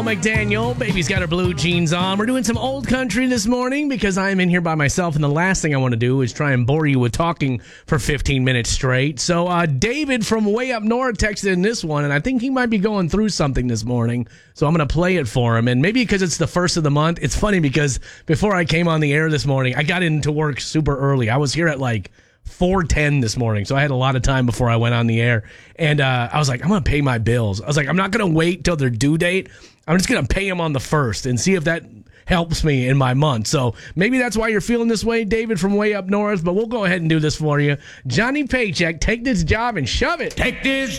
McDaniel, baby's got her blue jeans on. We're doing some old country this morning because I'm in here by myself, and the last thing I want to do is try and bore you with talking for 15 minutes straight. So David from way up north texted in this one, and I think he might be going through something this morning, so I'm going to play it for him. And maybe because it's the first of the month, it's funny because before I came on the air this morning, I got into work super early. I was here at like 4:10 this morning, so I had a lot of time before I went on the air. And I was like, I'm going to pay my bills. I was like, I'm not going to wait till their due date. I'm just going to pay them on the 1st and see if that helps me in my month. So maybe that's why you're feeling this way, David from way up north, but we'll go ahead and do this for you. Johnny Paycheck, take this job and shove it. Take this